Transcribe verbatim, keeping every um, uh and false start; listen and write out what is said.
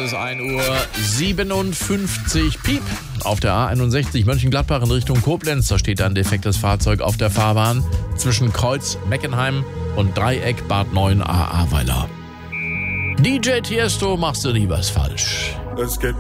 ist ein Uhr siebenundfünfzig. Piep. Auf der A einundsechzig Mönchengladbach in Richtung Koblenz. Da steht ein defektes Fahrzeug auf der Fahrbahn zwischen Kreuz Meckenheim und Dreieck Bad neun A Ahrweiler. D J Tiesto, machst du nie was falsch. Es geht